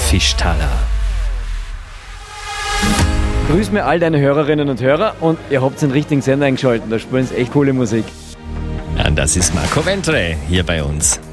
Fischtaler. Grüß mir all deine Hörerinnen und Hörer und ihr habt den richtigen Sender eingeschaltet. Da spielen sie echt coole Musik. Ja, das ist Marco Ventre hier bei uns.